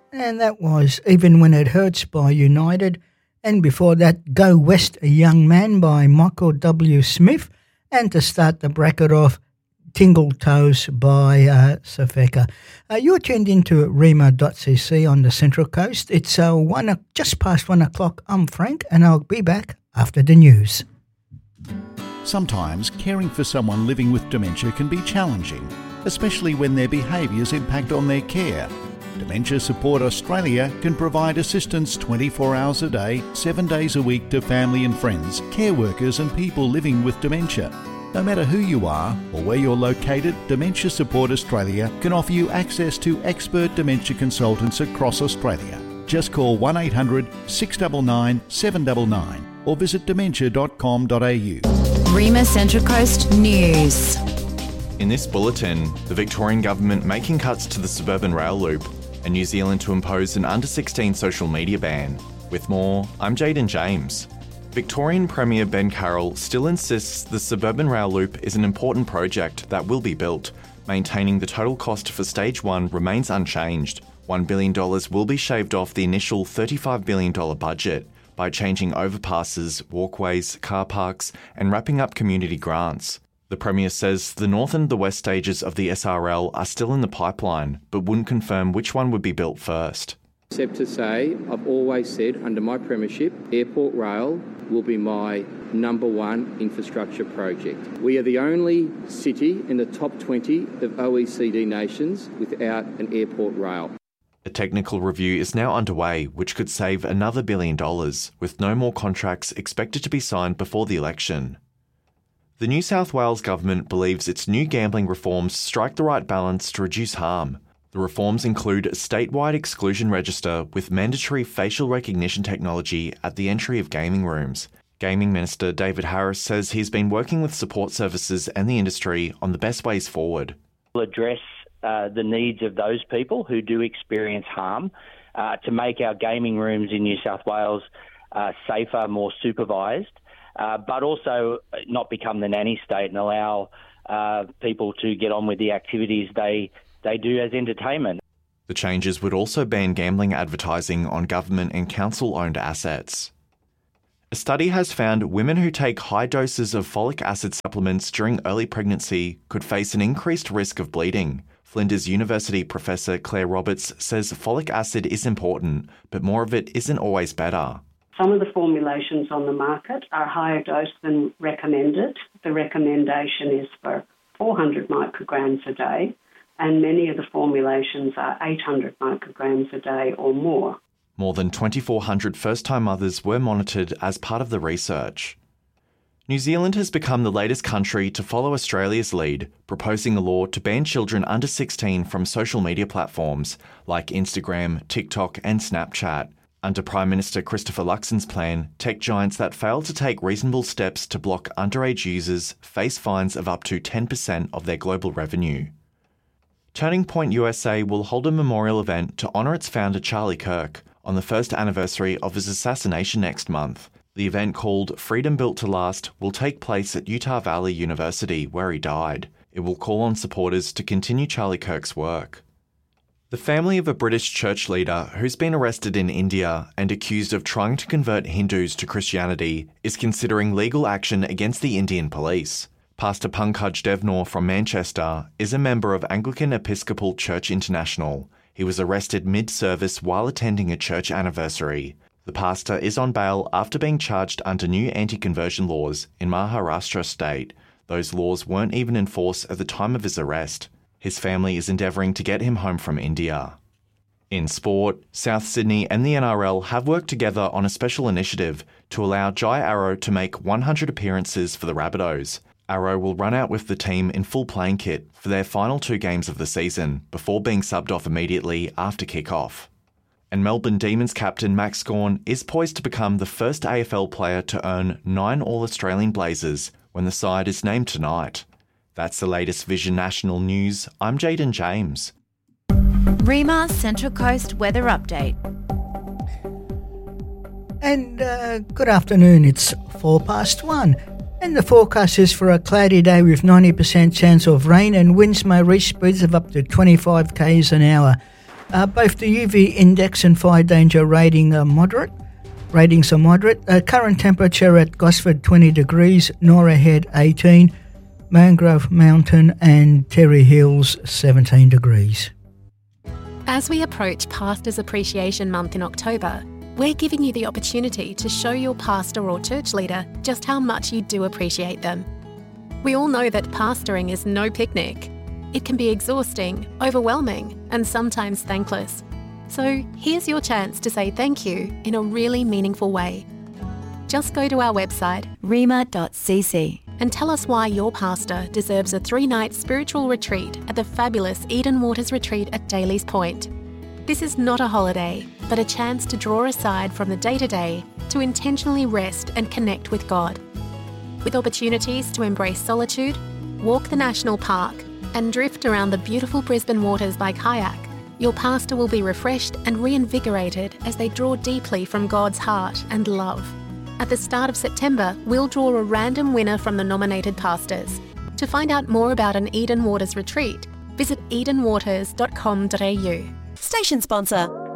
And that was Even When It Hurts by United. And before that, Go West, a Young Man by Michael W. Smith. And to start the bracket off, Tingle Toes by Safeka. You're tuned into Rima.cc on the Central Coast. It's just past 1 o'clock. I'm Frank, and I'll be back after the news. Sometimes caring for someone living with dementia can be challenging, especially when their behaviours impact on their care. Dementia Support Australia can provide assistance 24 hours a day, 7 days a week to family and friends, care workers and people living with dementia. No matter who you are or where you're located, Dementia Support Australia can offer you access to expert dementia consultants across Australia. Just call 1800 699 799 or visit dementia.com.au. Rima Central Coast News. In this bulletin, the Victorian government making cuts to the suburban rail loop and New Zealand to impose an under-16 social media ban. With more, I'm Jaden James. Victorian Premier Ben Carroll still insists the suburban rail loop is an important project that will be built, maintaining the total cost for Stage 1 remains unchanged. $1 billion will be shaved off the initial $35 billion budget by changing overpasses, walkways, car parks and wrapping up community grants. The Premier says the north and the west stages of the SRL are still in the pipeline, but wouldn't confirm which one would be built first. Except to say, I've always said under my premiership, Airport Rail will be my number one infrastructure project. We are the only city in the top 20 of OECD nations without an airport rail. A technical review is now underway, which could save another $1 billion, with no more contracts expected to be signed before the election. The New South Wales government believes its new gambling reforms strike the right balance to reduce harm. The reforms include a statewide exclusion register with mandatory facial recognition technology at the entry of gaming rooms. Gaming Minister David Harris says he's been working with support services and the industry on the best ways forward. We'll address the needs of those people who do experience harm to make our gaming rooms in New South Wales safer, more supervised, but also not become the nanny state and allow people to get on with the activities they do as entertainment. The changes would also ban gambling advertising on government and council-owned assets. A study has found women who take high doses of folic acid supplements during early pregnancy could face an increased risk of bleeding. Flinders University professor Claire Roberts says folic acid is important, but more of it isn't always better. Some of the formulations on the market are higher dose than recommended. The recommendation is for 400 micrograms a day, and many of the formulations are 800 micrograms a day or more. More than 2,400 first-time mothers were monitored as part of the research. New Zealand has become the latest country to follow Australia's lead, proposing a law to ban children under 16 from social media platforms like Instagram, TikTok and Snapchat. Under Prime Minister Christopher Luxon's plan, tech giants that fail to take reasonable steps to block underage users face fines of up to 10% of their global revenue. Turning Point USA will hold a memorial event to honour its founder Charlie Kirk on the first anniversary of his assassination next month. The event, called Freedom Built to Last, will take place at Utah Valley University, where he died. It will call on supporters to continue Charlie Kirk's work. The family of a British church leader who's been arrested in India and accused of trying to convert Hindus to Christianity is considering legal action against the Indian police. Pastor Pankaj Devnor from Manchester is a member of Anglican Episcopal Church International. He was arrested mid-service while attending a church anniversary. The pastor is on bail after being charged under new anti-conversion laws in Maharashtra state. Those laws weren't even in force at the time of his arrest. His family is endeavouring to get him home from India. In sport, South Sydney and the NRL have worked together on a special initiative to allow Jai Arrow to make 100 appearances for the Rabbitohs. Arrow will run out with the team in full playing kit for their final 2 games of the season before being subbed off immediately after kick-off. And Melbourne Demons captain Max Gawn is poised to become the first AFL player to earn 9 All-Australian Blazers when the side is named tonight. That's the latest Vision National News. I'm Jaden James. Rima Central Coast Weather Update. And good afternoon, it's 1:04. And the forecast is for a cloudy day with 90% chance of rain and winds may reach speeds of up to 25 k's an hour. Both the UV index and fire danger rating are moderate. Ratings are moderate. Current temperature at Gosford 20 degrees, Norah Head 18, Mangrove Mountain and Terry Hills 17 degrees. As we approach Pastors Appreciation Month in October, we're giving you the opportunity to show your pastor or church leader just how much you do appreciate them. We all know that pastoring is no picnic. It can be exhausting, overwhelming, and sometimes thankless. So here's your chance to say thank you in a really meaningful way. Just go to our website, rima.cc, and tell us why your pastor deserves a 3-night spiritual retreat at the fabulous Eden Waters Retreat at Daly's Point. This is not a holiday, but a chance to draw aside from the day-to-day to intentionally rest and connect with God. With opportunities to embrace solitude, walk the national park, and drift around the beautiful Brisbane waters by kayak, your pastor will be refreshed and reinvigorated as they draw deeply from God's heart and love. At the start of September, we'll draw a random winner from the nominated pastors. To find out more about an Eden Waters retreat, visit edenwaters.com.au. Station sponsor,